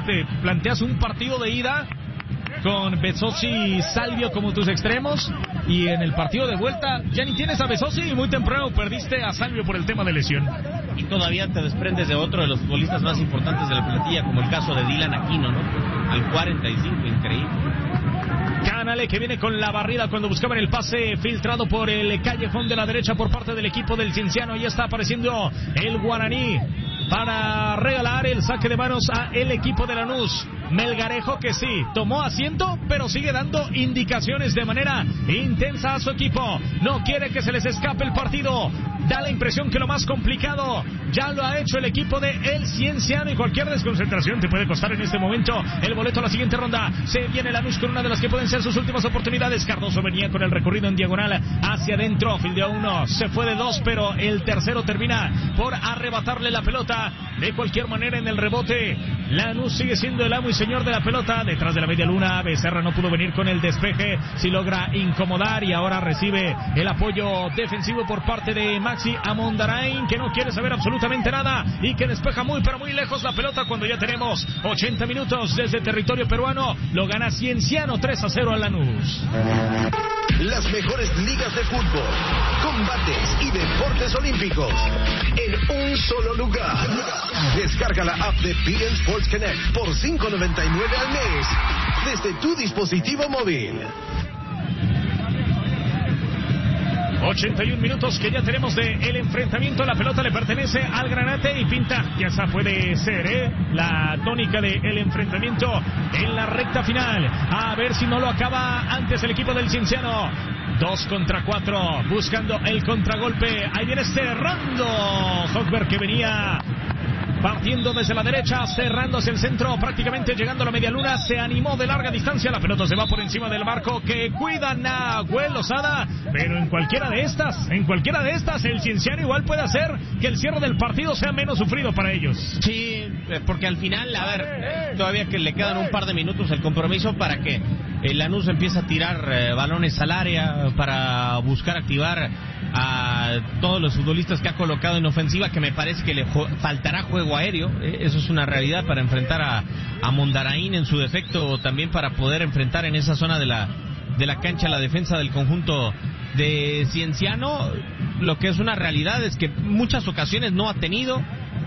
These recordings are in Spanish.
sea, te planteas un partido de ida con Bezosi y Salvio como tus extremos, y en el partido de vuelta ya ni tienes a Bezosi y muy temprano perdiste a Salvio por el tema de lesión. Y todavía te desprendes de otro de los futbolistas más importantes de la plantilla, como el caso de Dylan Aquino, ¿no? Al 45, increíble. Canale que viene con la barrida cuando buscaban el pase filtrado por el callejón de la derecha por parte del equipo del Cienciano. Ya está apareciendo el Guaraní para regalar el saque de manos a el equipo de Lanús. Melgarejo, que sí, tomó asiento, pero sigue dando indicaciones de manera intensa a su equipo. No quiere que se les escape el partido. Da la impresión que lo más complicado ya lo ha hecho el equipo de El Cienciano, y cualquier desconcentración te puede costar en este momento el boleto a la siguiente ronda. Se viene Lanús con una de las que pueden ser sus últimas oportunidades. Cardoso venía con el recorrido en diagonal hacia adentro, fildeó uno, se fue de dos, pero el tercero termina por arrebatarle la pelota. De cualquier manera, en el rebote, Lanús sigue siendo el amo y señor de la pelota. Detrás de la media luna, Becerra no pudo venir con el despeje, si logra incomodar, y ahora recibe el apoyo defensivo por parte de Maxi Amondarain, que no quiere saber absolutamente nada y que despeja muy pero muy lejos la pelota cuando ya tenemos 80 minutos desde territorio peruano. Lo gana Cienciano 3-0 a Lanús. Las mejores ligas de fútbol, combates y deportes olímpicos en un solo lugar. Descarga la app de PN Sports Connect por $5.99 al mes desde tu dispositivo móvil. 81 minutos que ya tenemos de el enfrentamiento. La pelota le pertenece al Granate y pinta, ya esa puede ser la tónica de el enfrentamiento en la recta final. A ver si no lo acaba antes el equipo del Cienciano. 2 contra 4, buscando el contragolpe. Ahí viene cerrando Hochberg, que venía partiendo desde la derecha, cerrando hacia el centro, prácticamente llegando a la media luna. Se animó de larga distancia, la pelota se va por encima del marco que cuida Nahuel Lozada, pero en cualquiera de estas, el Cienciano igual puede hacer que el cierre del partido sea menos sufrido para ellos. Sí, porque al final, a ver, todavía que le quedan un par de minutos el compromiso para que el Lanús empiece a tirar balones al área, para buscar activar a todos los futbolistas que ha colocado en ofensiva, que me parece que le faltará juego aéreo. Eso es una realidad para enfrentar a Mondarain en su defecto, o también para poder enfrentar en esa zona de la cancha la defensa del conjunto de Cienciano. Lo que es una realidad es que muchas ocasiones no ha tenido,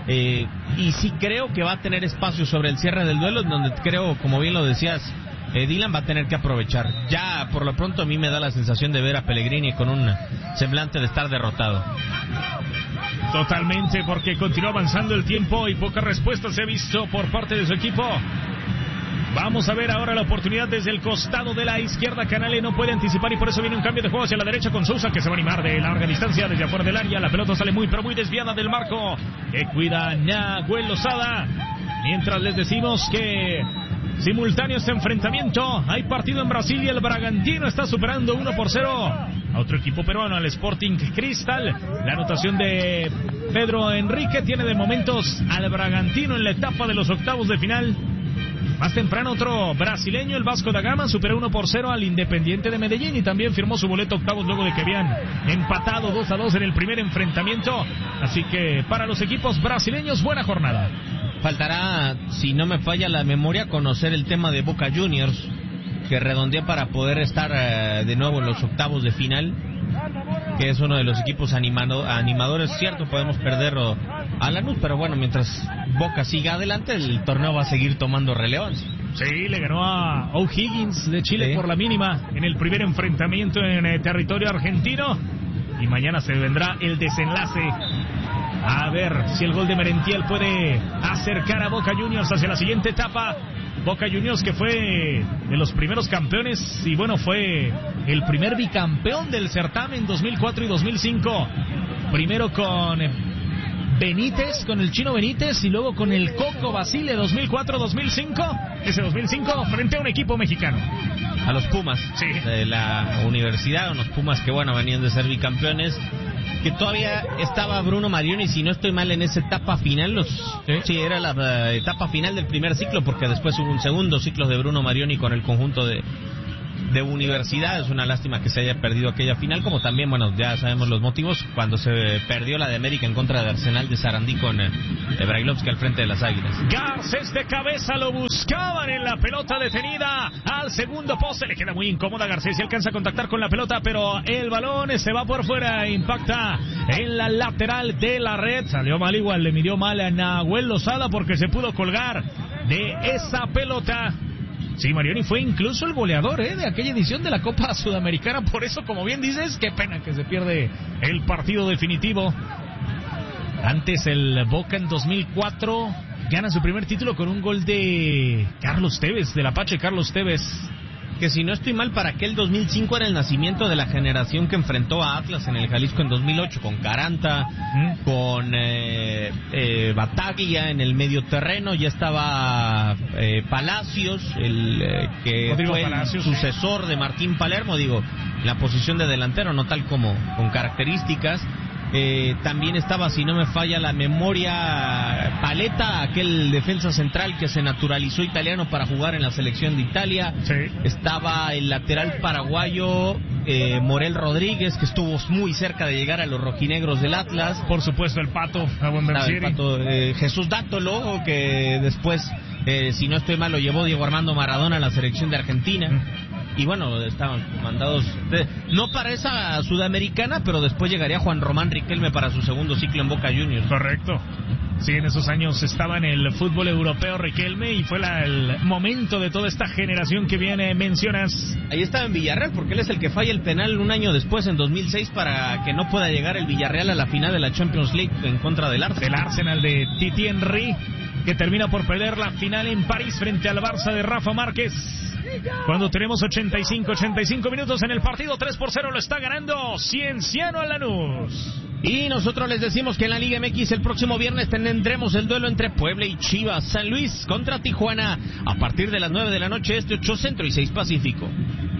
y sí creo que va a tener espacio sobre el cierre del duelo, donde creo, como bien lo decías, Dylan va a tener que aprovechar. Ya por lo pronto a mí me da la sensación de ver a Pellegrini con un semblante de estar derrotado. Totalmente, porque continúa avanzando el tiempo y poca respuesta se ha visto por parte de su equipo. Vamos a ver ahora la oportunidad desde el costado de la izquierda. Canale no puede anticipar y por eso viene un cambio de juego hacia la derecha con Sousa, que se va a animar de larga distancia desde afuera del área. La pelota sale muy pero muy desviada del marco que cuida Nahuel Lozada. Mientras les decimos que simultáneo este enfrentamiento, hay partido en Brasil y el Bragantino está superando 1-0 a otro equipo peruano, al Sporting Cristal. La anotación de Pedro Enrique tiene de momentos al Bragantino en la etapa de los octavos de final. Más temprano otro brasileño, el Vasco da Gama, superó 1-0 al Independiente de Medellín y también firmó su boleto octavos luego de que habían empatado 2-2 en el primer enfrentamiento. Así que para los equipos brasileños, buena jornada. Faltará, si no me falla la memoria, conocer el tema de Boca Juniors, que redondea para poder estar de nuevo en los octavos de final, que es uno de los equipos animadores. Cierto, podemos perderlo a Lanús, pero bueno, mientras Boca siga adelante, el torneo va a seguir tomando relevancia. Sí, le ganó a O'Higgins de Chile por la mínima en el primer enfrentamiento en territorio argentino, y mañana se vendrá el desenlace. A ver si el gol de Merentiel puede acercar a Boca Juniors hacia la siguiente etapa. Boca Juniors, que fue de los primeros campeones y bueno, fue el primer bicampeón del certamen 2004 y 2005. Primero con Benítez, con el Chino Benítez, y luego con el Coco Basile 2004-2005. Ese 2005 frente a un equipo mexicano. A los Pumas, sí, de la universidad, unos Pumas que bueno, venían de ser bicampeones, que todavía estaba Bruno Marioni, si no estoy mal, en esa etapa final. Sí, era la etapa final del primer ciclo, porque después hubo un segundo ciclo de Bruno Marioni con el conjunto de Universidad. Es una lástima que se haya perdido aquella final, como también, bueno, ya sabemos los motivos, cuando se perdió la de América en contra de Arsenal de Sarandí con Brailovsky al frente de las Águilas. Garcés de cabeza lo buscaban en la pelota detenida al segundo poste. Le queda muy incómoda a Garcés y alcanza a contactar con la pelota, pero el balón se va por fuera, impacta en la lateral de la red. Salió mal igual, le midió mal a Nahuel Lozada porque se pudo colgar de esa pelota. Sí, Marioni fue incluso el goleador de aquella edición de la Copa Sudamericana. Por eso, como bien dices, qué pena que se pierde el partido definitivo. Antes el Boca en 2004 gana su primer título con un gol de Carlos Tevez, del Apache Carlos Tevez. Que si no estoy mal, para aquel 2005 era el nacimiento de la generación que enfrentó a Atlas en el Jalisco en 2008, con Caranta, con Bataglia en el medio terreno, ya estaba Palacios, que Rodrigo fue Palacios, el sucesor de Martín Palermo, digo, en la posición de delantero, no tal como con características. También estaba, si no me falla la memoria, Paletta, aquel defensa central que se naturalizó italiano para jugar en la selección de Italia. Sí. Estaba el lateral paraguayo Morel Rodríguez, que estuvo muy cerca de llegar a los rojinegros del Atlas. Por supuesto el Pato, Jesús Dátolo, que después, si no estoy mal, lo llevó Diego Armando Maradona a la selección de Argentina. Y bueno, estaban mandados, no para esa sudamericana, pero después llegaría Juan Román Riquelme para su segundo ciclo en Boca Juniors. Correcto. Sí, en esos años estaba en el fútbol europeo Riquelme y fue el momento de toda esta generación que viene, mencionas. Ahí estaba en Villarreal, porque él es el que falla el penal un año después, en 2006, para que no pueda llegar el Villarreal a la final de la Champions League en contra del Arsenal. El Arsenal de Titi Henry, que termina por perder la final en París frente al Barça de Rafa Márquez. Cuando tenemos 85 minutos en el partido, 3-0 lo está ganando Cienciano a Lanús. Y nosotros les decimos que en la Liga MX el próximo viernes tendremos el duelo entre Puebla y Chivas. San Luis contra Tijuana a partir de las 9 de la noche, 8 Centro y 6 Pacífico.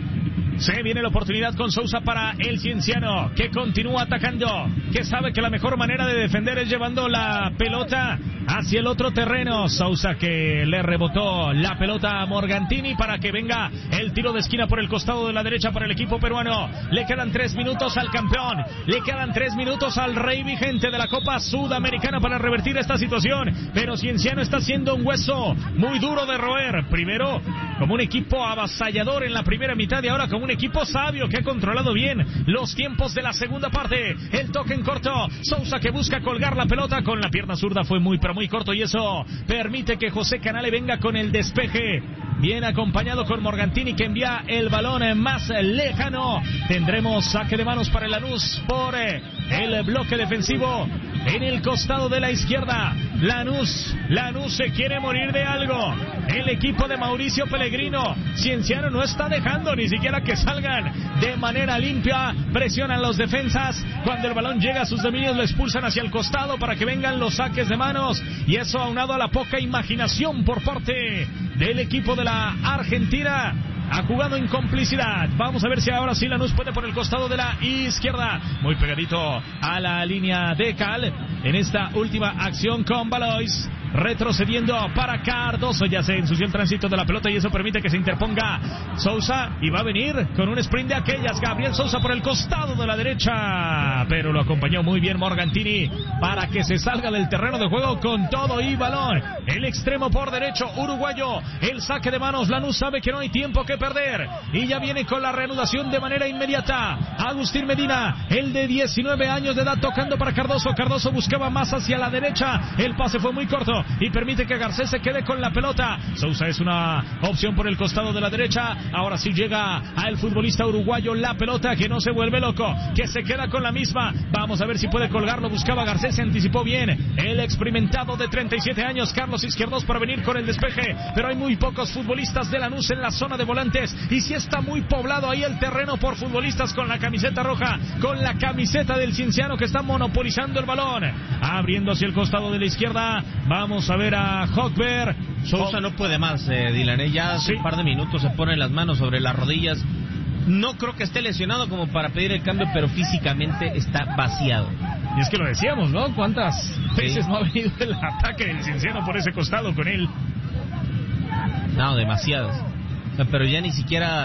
Se viene la oportunidad con Sousa para el Cienciano, que continúa atacando, que sabe que la mejor manera de defender es llevando la pelota hacia el otro terreno. Sousa, que le rebotó la pelota a Morgantini para que venga el tiro de esquina por el costado de la derecha para el equipo peruano. Le quedan 3 minutos al campeón, le quedan 3 minutos al rey vigente de la Copa Sudamericana para revertir esta situación, pero Cienciano está siendo un hueso muy duro de roer. Primero como un equipo avasallador en la primera mitad y ahora como un equipo sabio que ha controlado bien los tiempos de la segunda parte. El toque en corto, Sousa, que busca colgar la pelota con la pierna zurda, fue muy pero muy corto y eso permite que José Canale venga con el despeje, bien acompañado con Morgantini, que envía el balón más lejano. Tendremos saque de manos para el Lanús por el bloque defensivo en el costado de la izquierda. Lanús se quiere morir de algo. El equipo de Mauricio Pellegrino. Cienciano no está dejando ni siquiera que salgan de manera limpia. Presionan los defensas. Cuando el balón llega a sus dominios, lo expulsan hacia el costado para que vengan los saques de manos. Y eso aunado a la poca imaginación por parte del equipo de la Argentina. Ha jugado en complicidad. Vamos a ver si ahora sí Lanús puede por el costado de la izquierda. Muy pegadito a la línea de cal en esta última acción con Valois. Retrocediendo para Cardoso, ya se ensució el tránsito de la pelota y eso permite que se interponga Sousa y va a venir con un sprint de aquellas. Gabriel Sousa por el costado de la derecha, pero lo acompañó muy bien Morgantini para que se salga del terreno de juego con todo y balón. El extremo por derecho uruguayo, el saque de manos. Lanús sabe que no hay tiempo que perder y ya viene con la reanudación de manera inmediata. Agustín Medina, el de 19 años de edad, tocando para Cardoso. Cardoso buscaba más hacia la derecha, el pase fue muy corto y permite que Garcés se quede con la pelota. Sousa es una opción por el costado de la derecha. Ahora sí llega al futbolista uruguayo la pelota, que no se vuelve loco, que se queda con la misma. Vamos a ver si puede colgarlo. Buscaba Garcés, se anticipó bien el experimentado de 37 años Carlos Izquierdos para venir con el despeje, pero hay muy pocos futbolistas de Lanús en la zona de volantes y sí está muy poblado ahí el terreno por futbolistas con la camiseta roja, con la camiseta del Cienciano, que está monopolizando el balón, abriendo hacia el costado de la izquierda. Vamos a ver a Hochberg. Sousa no puede más, Dylan. Ya hace un par de minutos se pone las manos sobre las rodillas. No creo que esté lesionado como para pedir el cambio, pero físicamente está vaciado. Y es que lo decíamos, ¿no? ¿Cuántas veces no ha venido el ataque del Cienciano por ese costado con él? No, demasiadas. O sea, pero ya ni siquiera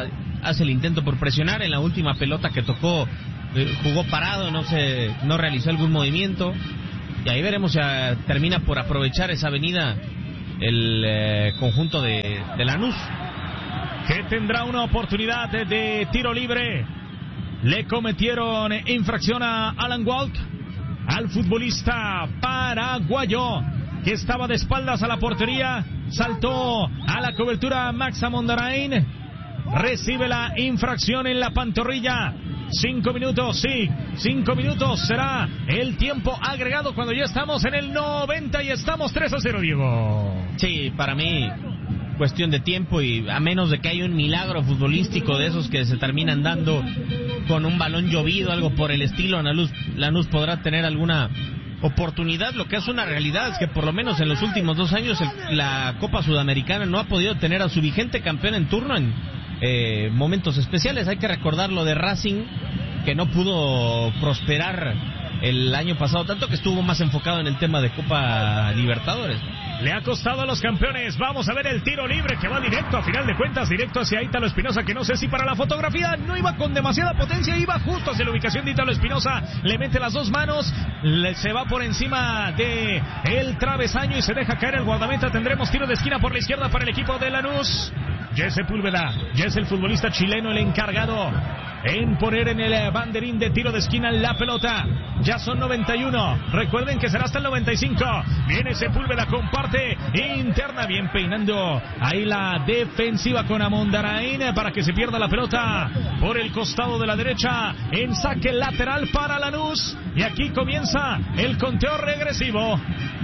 hace el intento por presionar. En la última pelota que tocó, jugó parado, no realizó algún movimiento. Y ahí veremos si termina por aprovechar esa avenida el conjunto de Lanús, que tendrá una oportunidad de tiro libre. Le cometieron infracción a Alan Walk, al futbolista paraguayo, que estaba de espaldas a la portería. Saltó a la cobertura Maxa Mondarain. Recibe la infracción en la pantorrilla. 5 minutos, sí, 5 minutos será el tiempo agregado cuando ya estamos en el 90 y estamos 3-0, Diego. Sí, para mí cuestión de tiempo, y a menos de que haya un milagro futbolístico de esos que se terminan dando con un balón llovido, algo por el estilo, Lanús podrá tener alguna oportunidad. Lo que es una realidad es que por lo menos en los últimos 2 años la Copa Sudamericana no ha podido tener a su vigente campeón en turno en momentos especiales. Hay que recordar lo de Racing, que no pudo prosperar el año pasado, tanto que estuvo más enfocado en el tema de Copa Libertadores. Le ha costado a los campeones. Vamos a ver el tiro libre que va directo, a final de cuentas, directo hacia Ítalo Espinosa, que no sé si para la fotografía no iba con demasiada potencia, iba justo hacia la ubicación de Ítalo Espinosa. Le mete las 2 manos, se va por encima de el travesaño y se deja caer el guardameta. Tendremos tiro de esquina por la izquierda para el equipo de Lanús. Jesse Púlveda, Jesse, el futbolista chileno, el encargado en poner en el banderín de tiro de esquina la pelota. Ya son 91, recuerden que será hasta el 95. Viene Sepúlveda con parte interna, bien peinando ahí la defensiva con Amondarain para que se pierda la pelota por el costado de la derecha en saque lateral para Lanús. Y aquí comienza el conteo regresivo.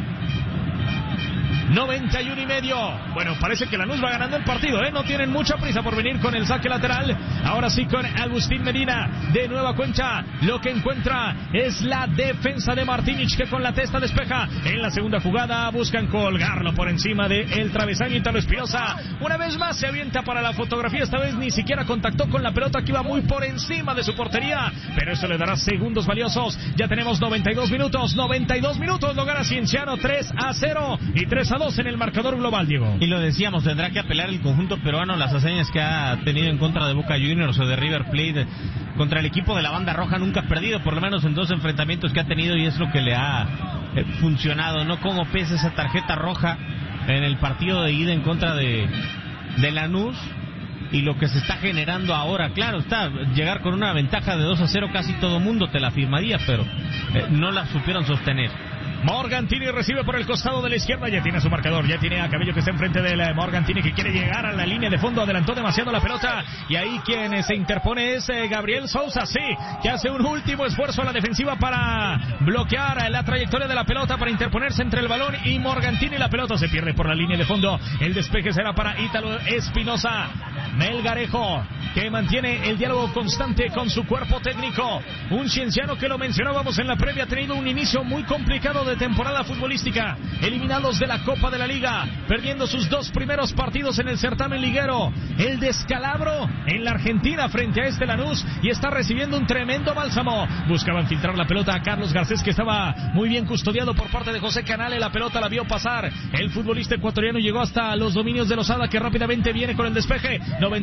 91 y medio. Bueno, parece que Lanús va ganando el partido, no tienen mucha prisa por venir con el saque lateral. Ahora sí con Agustín Medina, de nueva cuenta, lo que encuentra es la defensa de Martínez, que con la testa despeja. En la segunda jugada buscan colgarlo por encima del travesaño. Ítalo Espinosa una vez más se avienta para la fotografía. Esta vez ni siquiera contactó con la pelota, que iba muy por encima de su portería, pero eso le dará segundos valiosos. Ya tenemos 92 minutos, lo gana Cienciano 3-0 y 3-2 en el marcador global, Diego. Y lo decíamos, tendrá que apelar el conjunto peruano las hazañas que ha tenido en contra de Boca Juniors o de River Plate. Contra el equipo de la banda roja nunca ha perdido, por lo menos en 2 enfrentamientos que ha tenido, y es lo que le ha funcionado, ¿no? Como pese esa tarjeta roja en el partido de ida en contra de Lanús. Y lo que se está generando ahora, claro, llegar con una ventaja de 2-0, casi todo mundo te la firmaría, pero no la supieron sostener. Morgantini recibe por el costado de la izquierda, ya tiene su marcador, ya tiene a Cabello, que está enfrente de Morgantini, que quiere llegar a la línea de fondo, adelantó demasiado la pelota, y ahí quien se interpone es Gabriel Sousa, sí, que hace un último esfuerzo a la defensiva para bloquear la trayectoria de la pelota, para interponerse entre el balón y Morgantini. La pelota se pierde por la línea de fondo, el despeje será para Ítalo Espinosa. Melgarejo, que mantiene el diálogo constante con su cuerpo técnico, un Cienciano que lo mencionábamos en la previa, ha tenido un inicio muy complicado de temporada futbolística, eliminados de la Copa de la Liga, perdiendo sus 2 primeros partidos en el certamen liguero, el descalabro en la Argentina frente a este Lanús, y está recibiendo un tremendo bálsamo. Buscaban filtrar la pelota a Carlos Garcés, que estaba muy bien custodiado por parte de José Canale. La pelota la vio pasar el futbolista ecuatoriano, llegó hasta los dominios de Lozada, que rápidamente viene con el despeje.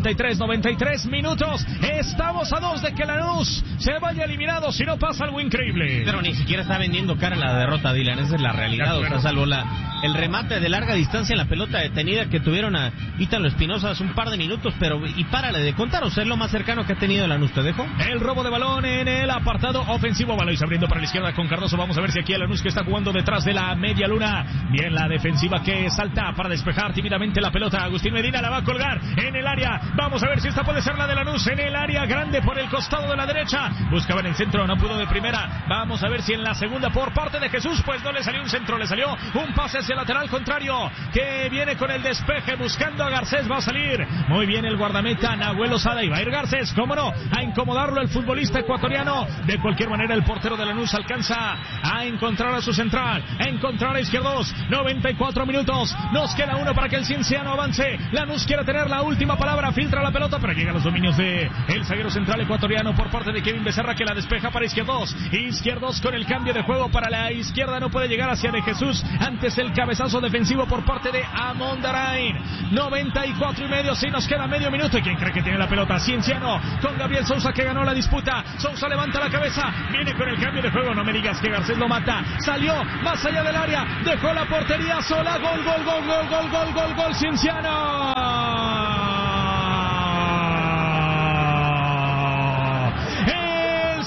93 minutos, estamos a 2 de que Lanús se vaya eliminado si no pasa algo increíble. Pero ni siquiera está vendiendo cara la derrota, Dylan, esa es la realidad. O sea, salvo el remate de larga distancia en la pelota detenida que tuvieron a Ítalo Espinosa hace un par de minutos, pero y párale de contar, o sea, es lo más cercano que ha tenido Lanús. ¿Te dejo? El robo de balón en el apartado ofensivo, Valois abriendo para la izquierda con Cardoso. Vamos a ver si aquí el Lanús, que está jugando detrás de la media luna. Bien la defensiva, que salta para despejar tímidamente la pelota. Agustín Medina la va a colgar en el área. Vamos a ver si esta puede ser la de Lanús, en el área grande por el costado de la derecha. Buscaba en el centro, no pudo de primera. Vamos a ver si en la segunda por parte de Jesús, pues no le salió un centro, le salió un pase hacia el lateral contrario, que viene con el despeje buscando a Garcés. Va a salir muy bien el guardameta Nahuel Lozada, y va a ir Garcés, cómo no, a incomodarlo el futbolista ecuatoriano. De cualquier manera el portero de Lanús alcanza a encontrar a su central, a encontrar a Izquierdos. 94 minutos, nos queda 1 para que el Cienciano avance. Lanús quiere tener la última palabra, filtra la pelota, pero llega a los dominios de el zaguero central ecuatoriano por parte de Kevin Becerra, que la despeja para Izquierdos. Izquierdos con el cambio de juego para la izquierda, no puede llegar hacia de Jesús, antes el cabezazo defensivo por parte de Amondarain. 94.5, sí, nos queda medio minuto. ¿Y quién cree que tiene la pelota? Cienciano con Gabriel Sousa, que ganó la disputa. Sousa levanta la cabeza, viene con el cambio de juego. No me digas que Garcés lo mata. Salió más allá del área, dejó la portería sola. Gol, Cienciano. El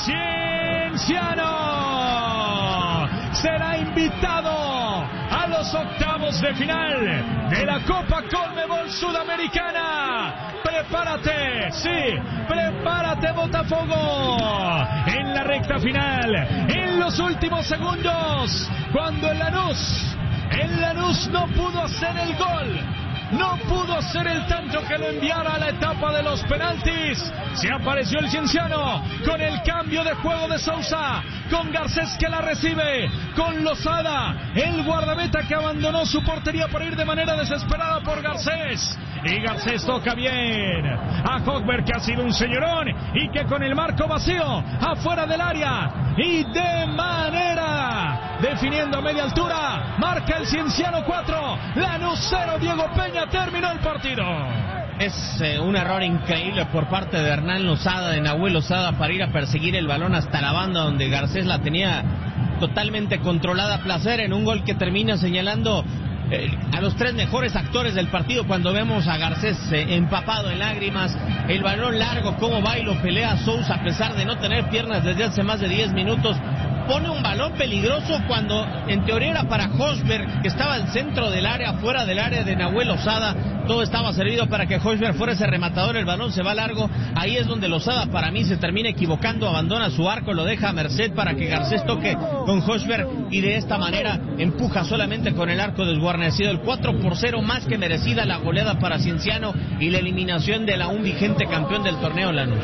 Cienciano será invitado a los octavos de final de la Copa Conmebol Sudamericana. Prepárate, sí, prepárate, Botafogo. En la recta final, en los últimos segundos, cuando el Lanús no pudo hacer el gol, no pudo hacer el tanto que lo enviara a la etapa de los penaltis, se apareció el Cienciano con el cambio de juego de Sousa, con Garcés que la recibe, con Lozada, el guardameta que abandonó su portería para ir de manera desesperada por Garcés. Y Garcés toca bien a Hogberg, que ha sido un señorón y que con el marco vacío afuera del área y de manera definiendo a media altura marca el Cienciano 4, Lanús 0. Diego Peña, terminó el partido. Es un error increíble por parte de Hernán Lozada, de Nahuel Lozada, para ir a perseguir el balón hasta la banda donde Garcés la tenía totalmente controlada a placer, en un gol que termina señalando a los tres mejores actores del partido. Cuando vemos a Garcés empapado en lágrimas, el balón largo, cómo va y lo pelea Sousa a pesar de no tener piernas desde hace más de 10 minutos. Pone un balón peligroso cuando en teoría era para Hosberg, que estaba al centro del área, fuera del área de Nahuel Lozada. Todo estaba servido para que Hosberg fuera ese rematador. El balón se va largo. Ahí es donde Lozada, para mí, se termina equivocando. Abandona su arco, lo deja a merced para que Garcés toque con Hosberg, y de esta manera empuja solamente con el arco desguarnecido. El 4-0, más que merecida la goleada para Cienciano y la eliminación de un vigente campeón del torneo, Lanús.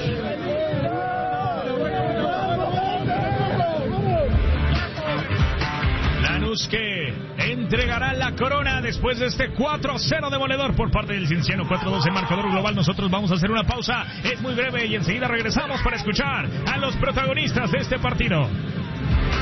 Que entregará la corona después de este 4-0 demoledor por parte del Cienciano. 4-2 en marcador global. Nosotros vamos a hacer una pausa, es muy breve, y enseguida regresamos para escuchar a los protagonistas de este partido.